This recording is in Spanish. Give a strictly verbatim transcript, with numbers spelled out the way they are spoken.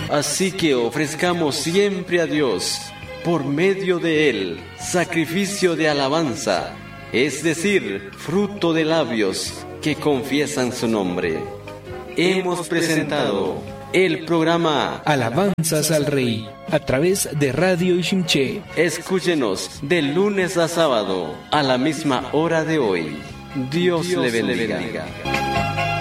Así que ofrezcamos siempre a Dios, por medio de Él, sacrificio de alabanza, es decir, fruto de labios que confiesan su nombre. Hemos presentado el programa Alabanzas al Rey a través de Radio Ishimché. Escúchenos de lunes a sábado a la misma hora de hoy. Dios, Dios le bendiga. Le bendiga.